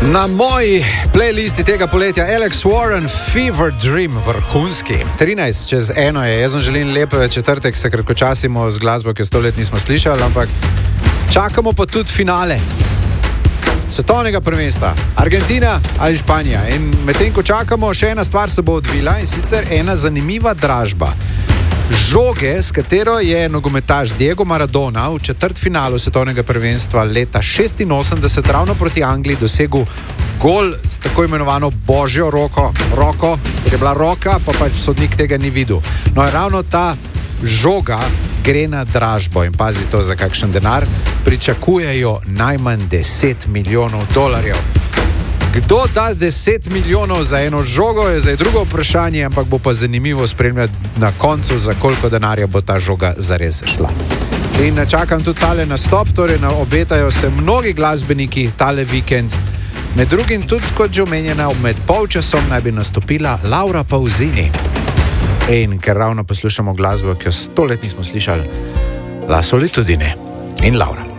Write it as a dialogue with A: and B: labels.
A: Na moji playlisti tega poletja Alex Warren, Fever Dream, vrhunski. 13 čez 1 je. Jaz vam želim lep četrtek, se kratkočasimo z glasbo, ki jo 100 let nismo slišali, ampak čakamo pa tudi finale svetovnega prvenstva. Argentina ali Španija. In medtem ko čakamo, še ena stvar se bo odvila, in sicer ena zanimiva dražba. Žoge, s katero je nogometaš Diego Maradona v četrtfinalu svetovnega prvenstva leta 86 ravno proti Angliji dosegel gol s tako imenovano božjo roko, ker je bila roka, pa pač sodnik tega ni videl. No, ravno ta žoga gre na dražbo in pazi to za kakšen denar. Pričakujejo najmanj $10 milijonov. Kdo da 10 milijonov za eno žogo, je zdaj drugo vprašanje, ampak bo pa zanimivo spremljati na koncu, za koliko denarja bo ta žoga zares šla. In čakam tudi tale nastop, torej obetajo se mnogi glasbeniki tale vikend. Med drugim tudi, kot že omenjena, med polčasom naj bi nastopila Laura Pausini. In ker ravno poslušamo glasbo, ki jo 100 let nismo slišali, La Solitudine in Laura.